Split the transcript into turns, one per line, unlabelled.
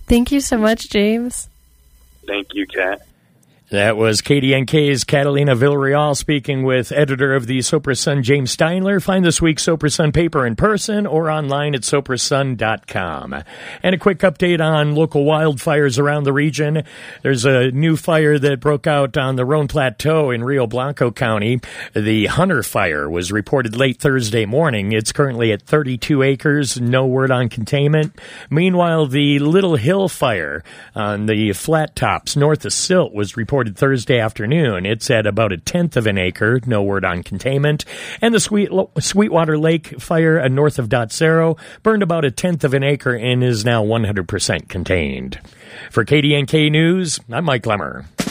Thank you so much, James.
Thank you, Kat.
That was KDNK's Catalina Villarreal speaking with editor of the Sopris Sun, James Steinler. Find this week's Sopris Sun paper in person or online at SoprisSun.com. And a quick update on local wildfires around the region. There's a new fire that broke out on the Roan Plateau in Rio Blanco County. The Hunter Fire was reported late Thursday morning. It's currently at 32 acres. No word on containment. Meanwhile, the Little Hill Fire on the Flat Tops north of Silt was reported Thursday afternoon. It's at about 1/10 of an acre. No word on containment. And the Sweetwater Lake fire north of Dotsero burned about 1/10 of an acre and is now 100% contained. For KDNK News, I'm Mike Lemmer.